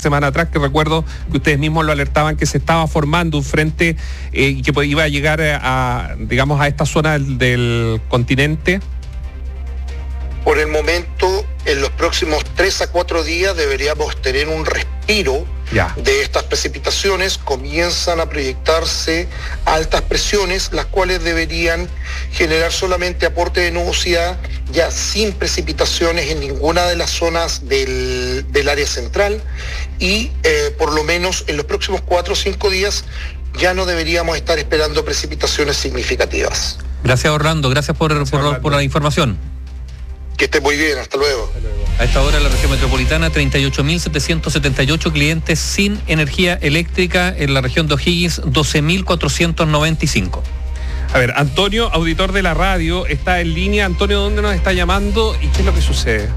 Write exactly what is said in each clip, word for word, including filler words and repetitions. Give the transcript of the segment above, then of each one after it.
semanas atrás, que recuerdo que ustedes mismos lo alertaban, que se estaba formando un frente eh, y que iba a llegar a, digamos, a esta zona del, del continente. Por el momento, en los próximos tres a cuatro días deberíamos tener un respiro ya. de estas precipitaciones. Comienzan a proyectarse altas presiones, las cuales deberían generar solamente aporte de nubosidad, ya sin precipitaciones en ninguna de las zonas del, del área central, y eh, por lo menos en los próximos cuatro o cinco días ya no deberíamos estar esperando precipitaciones significativas. Gracias, Orlando, gracias por, gracias, por, Orlando. por la información. Que esté muy bien, hasta luego. hasta luego. A esta hora en la región metropolitana, treinta y ocho mil setecientos setenta y ocho clientes sin energía eléctrica. En la región de O'Higgins, doce mil cuatrocientos noventa y cinco. A ver, Antonio, auditor de la radio, está en línea. Antonio, ¿dónde nos está llamando y qué es lo que sucede?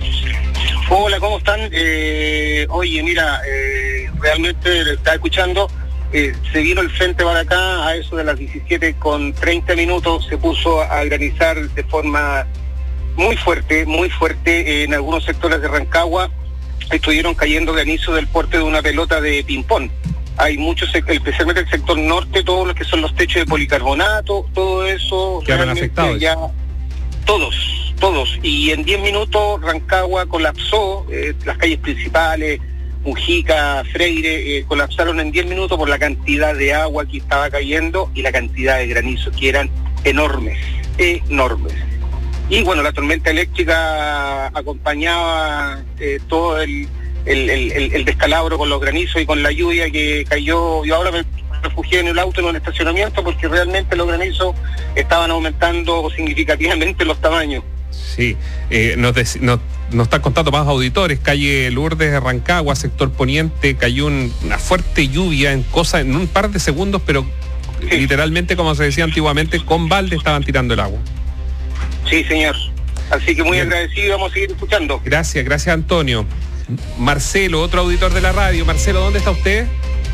Hola, ¿cómo están? Eh, oye, mira, eh, realmente le estaba escuchando. Eh, se vino el frente para acá a eso de las diecisiete con treinta minutos. Se puso a granizar de forma muy fuerte, muy fuerte. En algunos sectores de Rancagua estuvieron cayendo granizo del porte de una pelota de ping-pong. Hay muchos, especialmente el sector norte, todos los que son los techos de policarbonato, todo eso quedaron afectados. Ya, todos, todos. Y en diez minutos Rancagua colapsó, eh, las calles principales, Mujica, Freire, eh, colapsaron en diez minutos por la cantidad de agua que estaba cayendo y la cantidad de granizo, que eran enormes, enormes. Y bueno, la tormenta eléctrica acompañaba eh, todo el, el, el, el descalabro con los granizos y con la lluvia que cayó. Yo ahora me refugié en el auto en un estacionamiento porque realmente los granizos estaban aumentando significativamente los tamaños. Sí, eh, nos, des, nos, nos están contando más auditores. Calle Lourdes de Rancagua, sector poniente, cayó un, una fuerte lluvia en cosa en un par de segundos, pero sí. literalmente, como se decía antiguamente, con balde estaban tirando el agua. Sí, señor. Así que muy Bien. agradecido, vamos a seguir escuchando. Gracias, gracias, Antonio. Marcelo, otro auditor de la radio. Marcelo, ¿dónde está usted?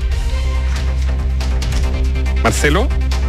¿Marcelo?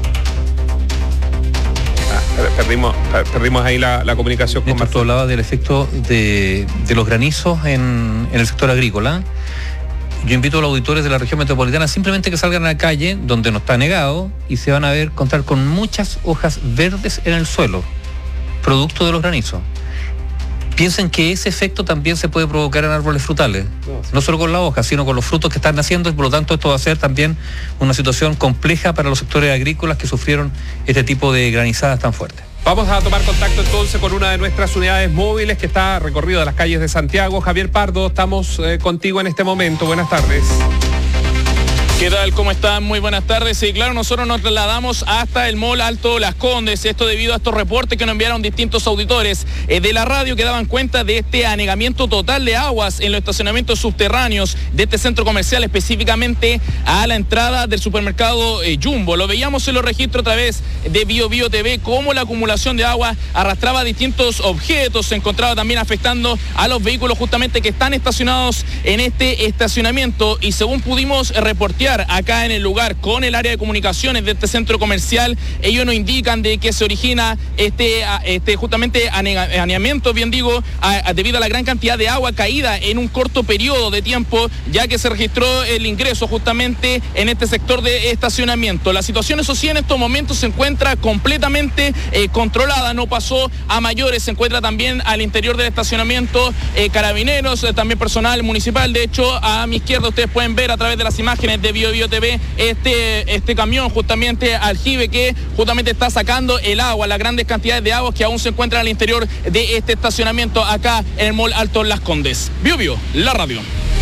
Ah, perdimos, perdimos ahí la, la comunicación con Marcelo. Tú hablabas del efecto de, de los granizos en, en el sector agrícola. Yo invito a los auditores de la región metropolitana simplemente que salgan a la calle, donde no está negado, y se van a ver contar con muchas hojas verdes en el suelo, producto de los granizos. Piensen que ese efecto también se puede provocar en árboles frutales, no, sí. no solo con la hoja, sino con los frutos que están naciendo, y por lo tanto esto va a ser también una situación compleja para los sectores agrícolas que sufrieron este tipo de granizadas tan fuertes. Vamos a tomar contacto entonces con una de nuestras unidades móviles que está recorrido de las calles de Santiago. Javier Pardo, estamos eh, contigo en este momento. Buenas tardes. ¿Qué tal? ¿Cómo están? Muy buenas tardes. Sí, claro, nosotros nos trasladamos hasta el Mall Alto Las Condes, esto debido a estos reportes que nos enviaron distintos auditores eh, de la radio que daban cuenta de este anegamiento total de aguas en los estacionamientos subterráneos de este centro comercial, específicamente a la entrada del supermercado eh, Jumbo. Lo veíamos en los registros a través de Bio Bio T V, cómo la acumulación de agua arrastraba distintos objetos, se encontraba también afectando a los vehículos justamente que están estacionados en este estacionamiento, y según pudimos reportear acá en el lugar con el área de comunicaciones de este centro comercial, ellos nos indican de que se origina este, este justamente aneamiento, bien digo, a, a, debido a la gran cantidad de agua caída en un corto periodo de tiempo, ya que se registró el ingreso justamente en este sector de estacionamiento. La situación, eso sí, en estos momentos se encuentra completamente eh, controlada, no pasó a mayores. Se encuentra también al interior del estacionamiento eh, carabineros, eh, también personal municipal. De hecho, a mi izquierda ustedes pueden ver a través de las imágenes de Bio Bio T V este, este camión justamente aljibe que justamente está sacando el agua, las grandes cantidades de agua que aún se encuentran al interior de este estacionamiento acá en el Mall Alto Las Condes. Bio Bio, la radio.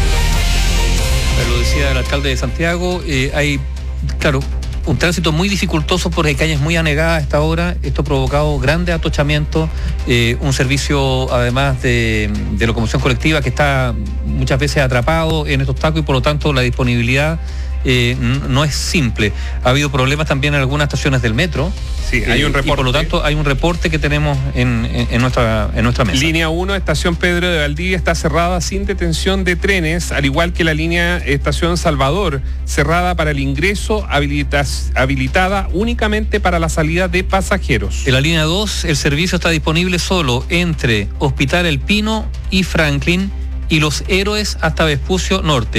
Lo decía el alcalde de Santiago, eh, hay, claro, un tránsito muy dificultoso porque hay calles muy anegadas a esta hora. Esto ha provocado grandes atochamientos, eh, un servicio además de, de locomoción colectiva que está muchas veces atrapado en estos tacos, y por lo tanto la disponibilidad eh, no es simple. Ha habido problemas también en algunas estaciones del metro. Sí, hay un reporte. Y por lo tanto hay un reporte que tenemos en, en, en, nuestra, en nuestra mesa. Línea uno, estación Pedro de Valdivia, está cerrada sin detención de trenes, al igual que la línea estación Salvador, cerrada para el ingreso, habilitas, habilitada únicamente para la salida de pasajeros. En la línea dos, el servicio está disponible solo entre Hospital El Pino y Franklin, y Los Héroes hasta Vespucio Norte.